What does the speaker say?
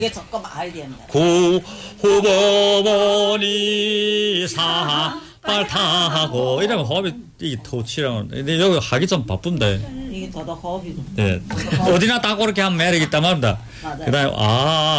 이게 조금 아이디어입니다. 구호보니 사빨 타고 이러면 호흡이 이게 터치랑 근데 여기 하기 좀 바쁜데 이게 더더 호흡이. 네. 어디나 딱 그렇게 하면 매력이 있단 말입니다. 맞아요. 그다음에